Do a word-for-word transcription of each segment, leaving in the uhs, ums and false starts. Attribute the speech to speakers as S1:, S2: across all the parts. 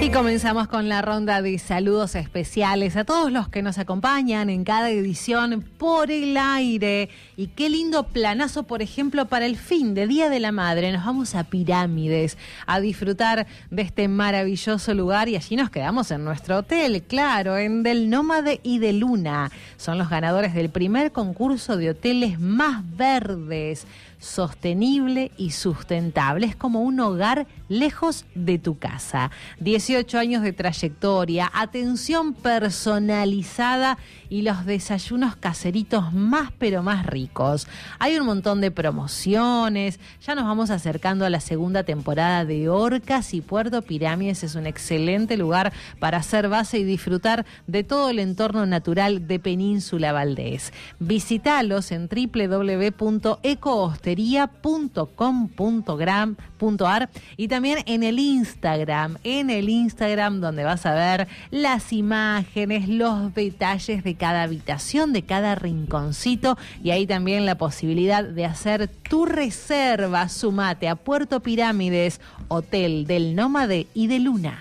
S1: Y comenzamos con la ronda de saludos especiales a todos los que nos acompañan en cada edición por el aire. Y qué lindo planazo, por ejemplo, para el fin de Día de la Madre. Nos vamos a Pirámides a disfrutar de este maravilloso lugar y allí nos quedamos en nuestro hotel, claro, en Del Nómade y de Luna. Son los ganadores del primer concurso de hoteles más verdes, sostenible y sustentable. Es como un hogar lejos de tu casa. dieciocho años de trayectoria, atención personalizada y los desayunos caseritos más pero más ricos. Hay un montón de promociones. Ya nos vamos acercando a la segunda temporada de Orcas y Puerto Pirámides es un excelente lugar para hacer base y disfrutar de todo el entorno natural de Península Valdés. Visítalos en doble u doble u doble u punto ecohostería punto com punto ar y también en el Instagram, en el Instagram donde vas a ver las imágenes, los detalles de cada habitación, de cada rinconcito y ahí también la posibilidad de hacer tu reserva. Sumate a Puerto Pirámides, Hotel Del Nómade y de Luna.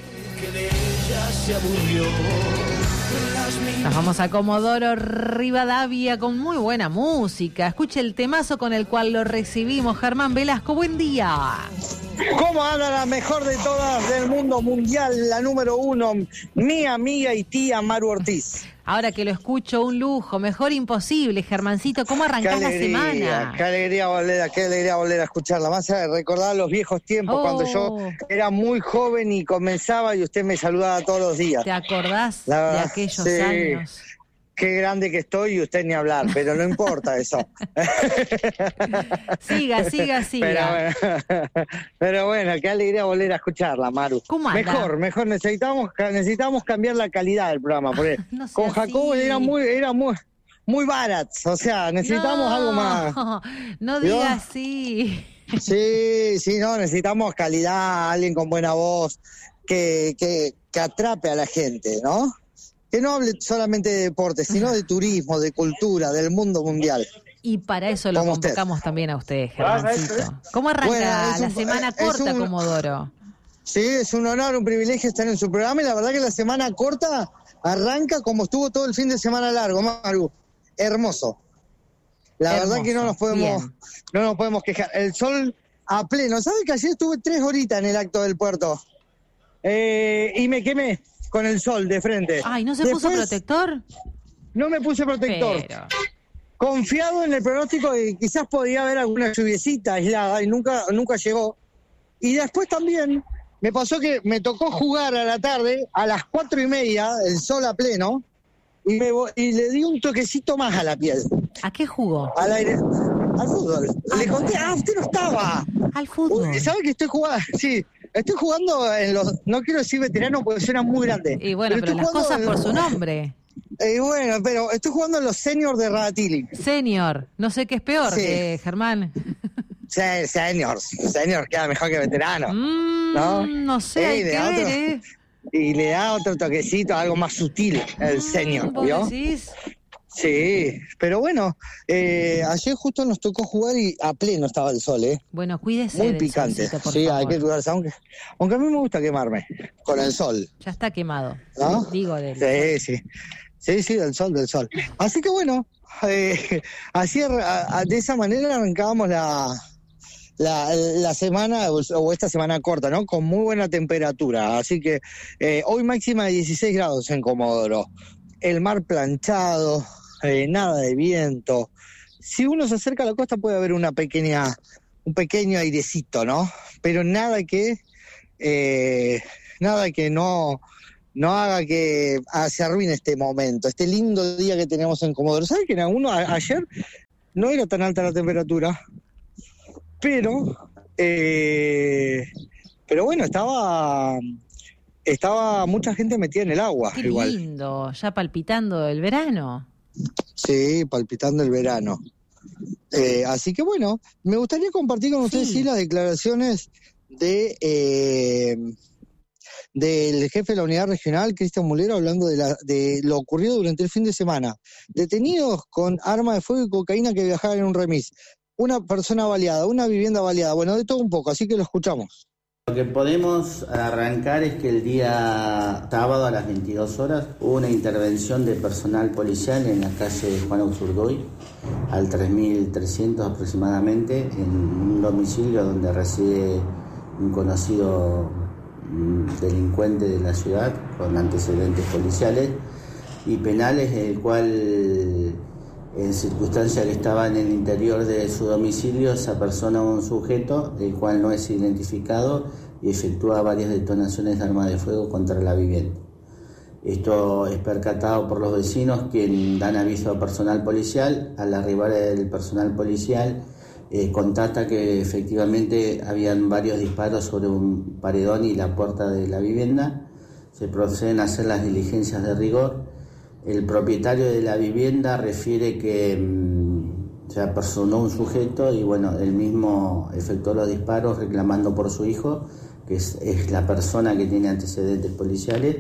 S1: Nos vamos a Comodoro Rivadavia con muy buena música. Escuche el temazo con el cual lo recibimos. Germán Velasco, buen día.
S2: ¿Cómo anda la mejor de todas del mundo mundial, la número uno, mi amiga y tía Maru Ortiz?
S1: Ahora que lo escucho, un lujo, mejor imposible, Germancito. ¿Cómo arrancás la semana?
S2: Qué alegría volver a, qué alegría volver a escucharla. Más a recordar los viejos tiempos, oh. cuando yo era muy joven y comenzaba y usted me saludaba todos los días.
S1: ¿Te acordás la, de aquellos
S2: sí.
S1: años?
S2: Qué grande que estoy y usted ni hablar, pero no importa eso.
S1: Siga, siga, siga.
S2: Pero bueno, pero bueno, qué alegría volver a escucharla, Maru.
S1: ¿Cómo anda?
S2: Mejor, mejor, necesitamos, necesitamos cambiar la calidad del programa, porque no con Jacobo era muy, era muy, muy barato, o sea, necesitamos
S1: no,
S2: algo más.
S1: No diga así.
S2: Sí, sí, no, necesitamos calidad, alguien con buena voz, que, que, que atrape a la gente, ¿no? Que no hable solamente de deporte, sino de turismo, de cultura, del mundo mundial.
S1: Y para eso lo
S2: Como
S1: convocamos usted. También a usted, Germancito. ¿Cómo arranca bueno, la un, semana corta, un, Comodoro?
S2: Sí, es un honor, un privilegio estar en su programa y la verdad que la semana corta arranca como estuvo todo el fin de semana largo, Maru. Hermoso. La Hermoso. verdad que no nos podemos, no nos podemos quejar. El sol a pleno. ¿Sabe que ayer estuve tres horitas en el acto del puerto? Eh, y me quemé. Con el sol de frente.
S1: Ay, ¿no se
S2: Después,
S1: puso protector?
S2: No me puse protector. Pero... Confiado en el pronóstico de que quizás podía haber alguna lluviecita aislada y nunca, nunca llegó. Y después también me pasó que me tocó jugar a la tarde, a las cuatro y media, el sol a pleno, y, me, y le di un toquecito más a la piel.
S1: ¿A qué jugó?
S2: Al aire. Al fútbol. Ah, le conté, ah, usted no estaba.
S1: Al fútbol.
S2: ¿Sabe que estoy jugando? Sí. Estoy jugando en los... No quiero decir veterano porque suena muy grande.
S1: Y bueno, pero, pero las cosas en, por su nombre.
S2: Y eh, bueno, pero estoy jugando en los seniors de Radatili.
S1: Senior. No sé qué es peor, sí. que Germán.
S2: Sí, seniors. Senior queda mejor que veterano.
S1: Mm, ¿no? No sé, hay que ver,
S2: otro,
S1: ¿eh?
S2: Y le da otro toquecito, algo más sutil, el senior,
S1: ¿Vos
S2: ¿vio?
S1: decís?
S2: Sí, pero bueno, eh, ayer justo nos tocó jugar y a pleno estaba el sol, ¿eh?
S1: Bueno, cuídese.
S2: Muy
S1: del
S2: picante.
S1: Solcito, por
S2: sí,
S1: favor.
S2: hay que cuidarse, aunque, aunque a mí me gusta quemarme con el sol.
S1: Ya está quemado,
S2: ¿no?
S1: Digo del
S2: Sí, sí. Sí, sí, del sol, del sol. Así que bueno, eh, así a, a, de esa manera arrancábamos la, la, la semana, o esta semana corta, ¿no? Con muy buena temperatura. Así que eh, hoy máxima de dieciséis grados en Comodoro. El mar planchado. Eh, nada de viento. Si uno se acerca a la costa puede haber una pequeña, un pequeño airecito, ¿no? Pero nada que, eh, nada que no, no haga que ah, se arruine este momento, este lindo día que tenemos en Comodoro. ¿Sabes que en alguno a, ayer no era tan alta la temperatura? Pero, eh, pero bueno, estaba, estaba mucha gente metida en el agua.
S1: Qué
S2: igual.
S1: Lindo, ya palpitando el verano.
S2: Sí, palpitando el verano. Eh, así que bueno, me gustaría compartir con ustedes sí, sí las declaraciones de eh, del jefe de la unidad regional, Cristian Mulero, hablando de, la, de lo ocurrido durante el fin de semana. Detenidos con arma de fuego y cocaína que viajaban en un remis. Una persona baleada, una vivienda baleada. Bueno, de todo un poco, así que lo escuchamos.
S3: Lo que podemos arrancar es que el día sábado a las veintidós horas hubo una intervención de personal policial en la calle Juan Urzurgoy, al tres mil trescientos aproximadamente, en un domicilio donde reside un conocido delincuente de la ciudad con antecedentes policiales y penales, el cual, en circunstancias que estaba en el interior de su domicilio, esa persona o un sujeto, el cual no es identificado, y efectúa varias detonaciones de arma de fuego contra la vivienda. Esto es percatado por los vecinos, quienes dan aviso a personal policial. Al arribar el personal policial, eh, constata que efectivamente habían varios disparos sobre un paredón y la puerta de la vivienda. Se proceden a hacer las diligencias de rigor. El propietario de la vivienda refiere que mmm, se apersonó un sujeto y bueno, él mismo efectuó los disparos reclamando por su hijo, que es, es la persona que tiene antecedentes policiales,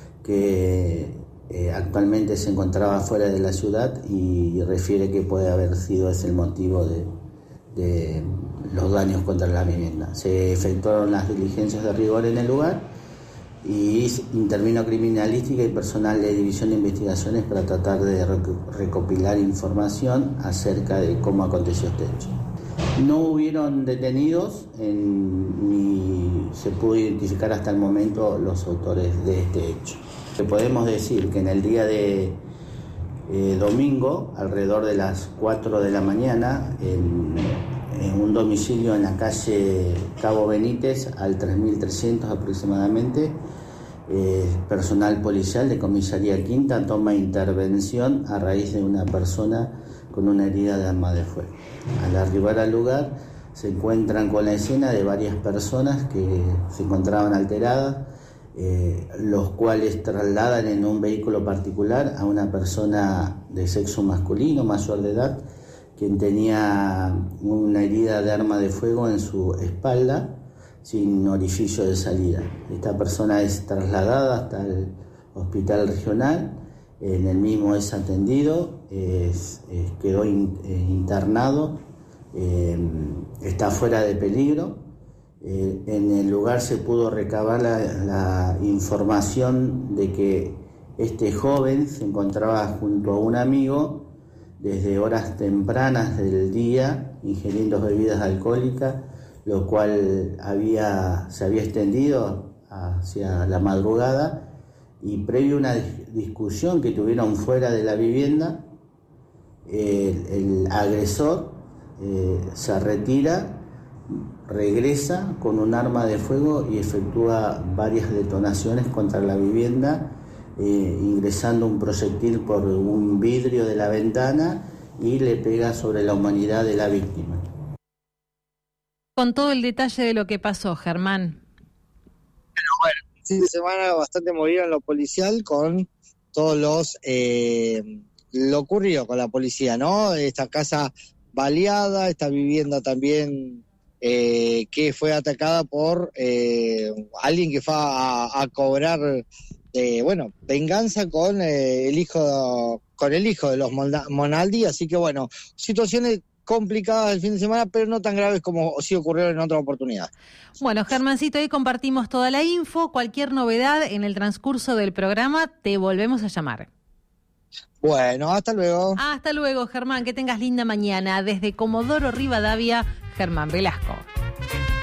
S3: que eh, actualmente se encontraba fuera de la ciudad, y refiere que puede haber sido ese el motivo de, de los daños contra la vivienda. Se efectuaron las diligencias de rigor en el lugar y intervino criminalística y personal de división de investigaciones para tratar de recopilar información acerca de cómo aconteció este hecho. No hubieron detenidos en, ni se pudo identificar hasta el momento los autores de este hecho. Podemos decir que en el día de eh, domingo, alrededor de las cuatro de la mañana, en, en un domicilio en la calle Cabo Benítez, al tres mil trescientos aproximadamente, eh, personal policial de Comisaría Quinta toma intervención a raíz de una persona con una herida de arma de fuego. Al arribar al lugar, se encuentran con la escena de varias personas que se encontraban alteradas, eh, los cuales trasladan en un vehículo particular a una persona de sexo masculino, mayor de edad, quien tenía una herida de arma de fuego en su espalda, sin orificio de salida. Esta persona es trasladada hasta el hospital regional, en el mismo es atendido, es, es, quedó in, eh, internado, eh, está fuera de peligro. Eh, en el lugar se pudo recabar la, la información de que este joven se encontraba junto a un amigo desde horas tempranas del día ingiriendo bebidas alcohólicas, lo cual había, se había extendido hacia la madrugada, y previo a una discusión que tuvieron fuera de la vivienda, el, el agresor eh, se retira, regresa con un arma de fuego y efectúa varias detonaciones contra la vivienda, eh, ingresando un proyectil por un vidrio de la ventana y le pega sobre la humanidad de la víctima.
S1: Con todo el detalle de lo que pasó, Germán.
S2: Pero bueno, fin de semana bastante movido en lo policial, con todos los eh, lo ocurrido con la policía, ¿no? Esta casa baleada, esta vivienda también eh, que fue atacada por eh, alguien que fue a, a cobrar eh, bueno, venganza con eh, el hijo con el hijo de los Monaldi, así que bueno, situaciones complicadas el fin de semana, pero no tan graves como sí ocurrieron en otra oportunidad.
S1: Bueno, Germancito, hoy compartimos toda la info. Cualquier novedad en el transcurso del programa, te volvemos a llamar.
S2: Bueno, hasta luego.
S1: Hasta luego, Germán. Que tengas linda mañana. Desde Comodoro Rivadavia, Germán Velasco.